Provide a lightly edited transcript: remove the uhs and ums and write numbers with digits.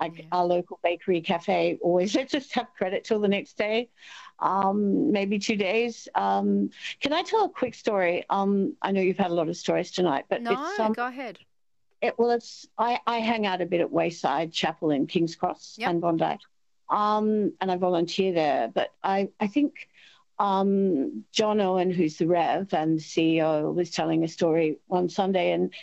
like Yeah. our local bakery cafe always lets us have credit till the next day, maybe 2 days. Can I tell a quick story? I know you've had a lot of stories tonight, but No, go ahead. I hang out a bit at Wayside Chapel in King's Cross Yep. and Bondi, and I volunteer there. But I think John Owen, who's the Rev and the CEO, was telling a story one Sunday, and